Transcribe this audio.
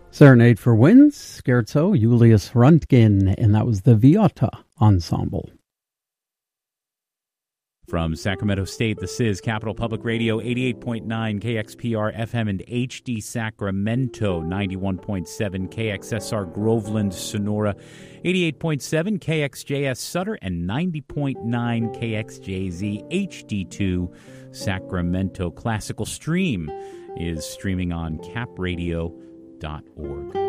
Serenade for Winds, Scherzo, Julius Röntgen, and that was the Viotta Ensemble. From Sacramento State, this is Capital Public Radio, 88.9 KXPR FM and HD Sacramento, 91.7 KXSR Groveland, Sonora, 88.7 KXJS Sutter, and 90.9 KXJZ HD2 Sacramento. Classical Stream is streaming on capradio.org.